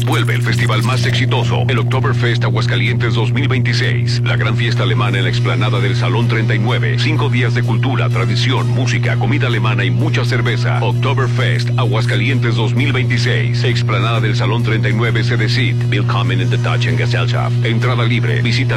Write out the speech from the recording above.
Vuelve el festival más exitoso, el Oktoberfest Aguascalientes 2026. La gran fiesta alemana en la explanada del Salón 39. 5 días de cultura, tradición, música, comida alemana y mucha cerveza. Oktoberfest Aguascalientes 2026. Explanada del Salón 39, sede SID. Willkommen in the Deutschen Gesellschaft. Entrada libre. Visita